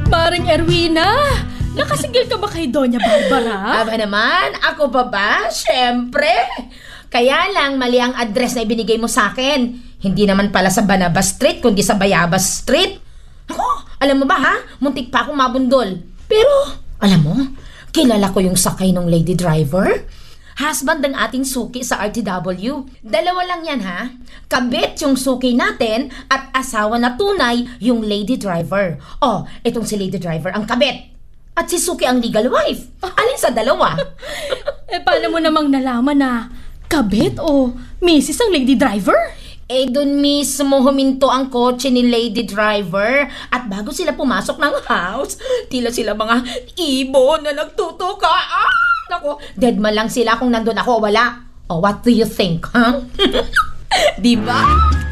Maring Erwina, nakasigil ka ba kay Doña Barbara? Aba naman, ako pa ba? Siyempre. Kaya lang mali ang address na ibinigay mo sa akin. Hindi naman pala sa Banabas Street, kundi sa Bayabas Street. Ako, alam mo ba ha? Muntik pa akong mabundol. Pero, alam mo, kilala ko yung sakay ng lady driver. Husband ng ating suki sa RTW. Dalawa lang yan ha. Kabit yung suki natin at asawa na tunay yung lady driver. Oh, itong si lady driver ang kabit. At si suki ang legal wife. Alin sa dalawa? Paano mo namang nalaman na kabit o misis ang lady driver? Dun mismo huminto ang kotse ni lady driver. At bago sila pumasok ng house, tila sila mga ibon na nagtutuka. Nako, dead man lang sila kung nandun ako o wala. Oh, what do you think, huh? Diba?